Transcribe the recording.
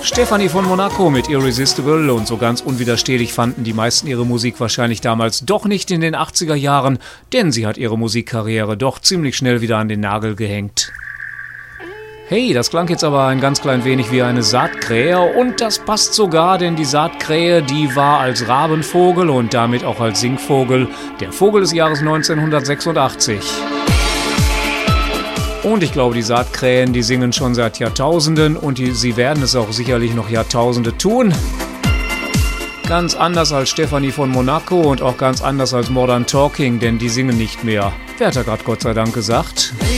Stefanie von Monaco mit Irresistible, und so ganz unwiderstehlich fanden die meisten ihre Musik wahrscheinlich damals doch nicht in den 80er Jahren, denn sie hat ihre Musikkarriere doch ziemlich schnell wieder an den Nagel gehängt. Hey, das klang jetzt aber ein ganz klein wenig wie eine Saatkrähe, und das passt sogar, denn die Saatkrähe, die war als Rabenvogel und damit auch als Singvogel der Vogel des Jahres 1986. Und ich glaube, die Saatkrähen, die singen schon seit Jahrtausenden und sie werden es auch sicherlich noch Jahrtausende tun. Ganz anders als Stefanie von Monaco und auch ganz anders als Modern Talking, denn die singen nicht mehr. Wer hat da gerade Gott sei Dank gesagt?